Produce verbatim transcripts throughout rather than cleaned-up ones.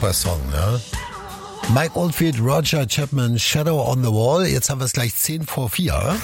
super Song, ne? Mike Oldfield, Roger Chapman, Shadow on the Wall. Jetzt haben wir es gleich zehn vor vier.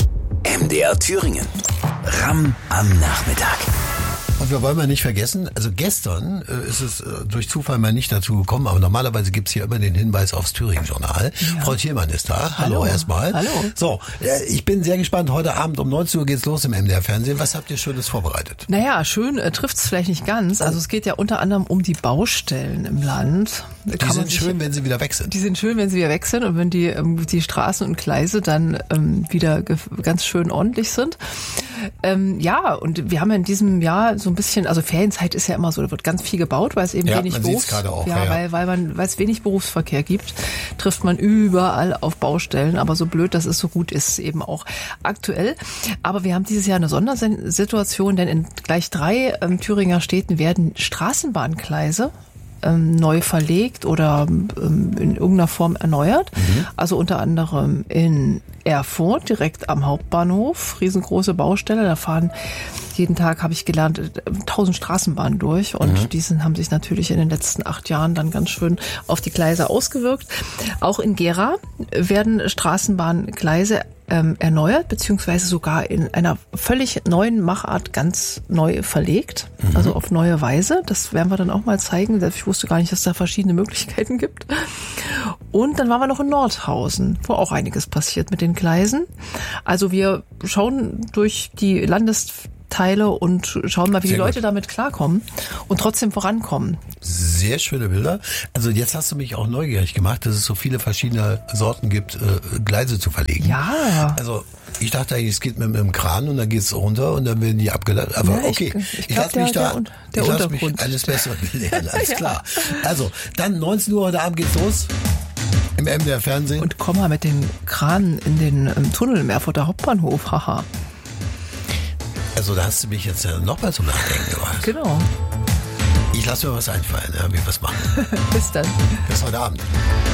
M D R Thüringen. Ram am Nachmittag. Und wir wollen mal nicht vergessen, also gestern äh, ist es äh, durch Zufall mal nicht dazu gekommen, aber normalerweise gibt's hier immer den Hinweis aufs Thüringen-Journal. Ja. Frau Thielmann ist da. Hallo, Hallo erstmal. Hallo. So, äh, ich bin sehr gespannt. Heute Abend um neunzehn Uhr geht's los im M D R-Fernsehen. Was habt ihr Schönes vorbereitet? Naja, schön äh, trifft's vielleicht nicht ganz. Also es geht ja unter anderem um die Baustellen im Land. Da die sind schön, wenn sie wieder weg sind. Die sind schön, wenn sie wieder weg sind und wenn die, ähm, die Straßen und Gleise dann ähm, wieder ge- ganz schön ordentlich sind. Ähm, ja, und wir haben ja in diesem Jahr so ein bisschen, also Ferienzeit ist ja immer so, da wird ganz viel gebaut, weil es eben ja, wenig man Berufs, gerade auch, ja, ja, weil weil man weil es wenig Berufsverkehr gibt, trifft man überall auf Baustellen, aber so blöd, dass es so gut ist, eben auch aktuell. Aber wir haben dieses Jahr eine Sondersituation, denn in gleich drei ähm, Thüringer Städten werden Straßenbahngleise ähm, neu verlegt oder ähm, in irgendeiner Form erneuert. Mhm. Also unter anderem in Erfurt, direkt am Hauptbahnhof, riesengroße Baustelle, da fahren jeden Tag, habe ich gelernt, tausend Straßenbahnen durch und mhm. die haben sich natürlich in den letzten acht Jahren dann ganz schön auf die Gleise ausgewirkt. Auch in Gera werden Straßenbahngleise ähm, erneuert, beziehungsweise sogar in einer völlig neuen Machart ganz neu verlegt, mhm. also auf neue Weise. Das werden wir dann auch mal zeigen. Ich wusste gar nicht, dass es da verschiedene Möglichkeiten gibt. Und dann waren wir noch in Nordhausen, wo auch einiges passiert mit den Gleisen. Also wir schauen durch die Landesteile und schauen mal, wie Sehr die Leute gut. damit klarkommen und trotzdem vorankommen. Sehr schöne Bilder. Also jetzt hast du mich auch neugierig gemacht, dass es so viele verschiedene Sorten gibt, äh, Gleise zu verlegen. Ja. Also ich dachte eigentlich, es geht mit, mit dem Kran und dann geht's runter und dann werden die abgeladen. Aber ja, okay, ich, ich, ich lasse mich da, der, der ich lasse mich alles Bessere belehren, alles ja. klar. Also dann neunzehn Uhr heute Abend geht's los. Im M D R Fernsehen. Und komm mal mit den Kranen in den ähm, Tunnel im Erfurter Hauptbahnhof, haha. Also da hast du mich jetzt ja noch mal zum Nachdenken gebracht. Genau. Ich lasse mir was einfallen, ja, wie wir was machen. Bis dann. Bis heute Abend.